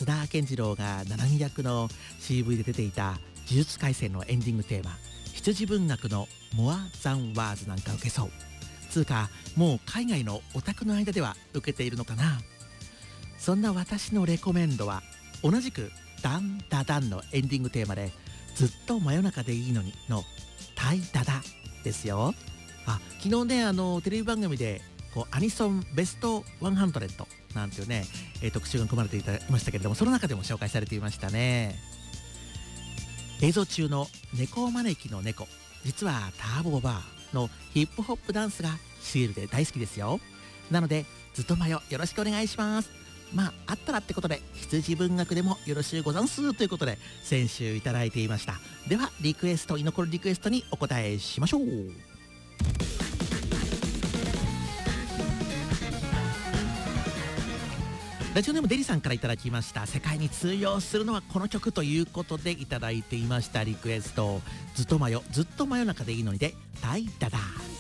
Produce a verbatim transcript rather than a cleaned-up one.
須田健次郎が七海役の シーブイ で出ていた呪術廻戦のエンディングテーマ、羊文学のモア・ザン・ワーズなんか受けそうつうか、もう海外のオタクの間では受けているのかな。そんな私のレコメンドは同じくダンダダンのエンディングテーマで、ずっと真夜中でいいのにのタイダダですよ。あ、昨日ね、あのテレビ番組でこうアニソンベストひゃくなんていうね、えー、特集が組まれていたましたけれども、その中でも紹介されていましたね。映像中の猫招きの猫、実はターボバーのヒップホップダンスがシールで大好きですよ。なのでずっとマヨよろしくお願いします。まああったらってことで、羊文学でもよろしゅうござんすということで先週いただいていました。ではリクエスト、居残りリクエストにお答えしましょう。ラジオネームデリさんからいただきました。世界に通用するのはこの曲ということでいただいていましたリクエスト、ずっとマヨずっと真夜中でいいのにでタイダダ。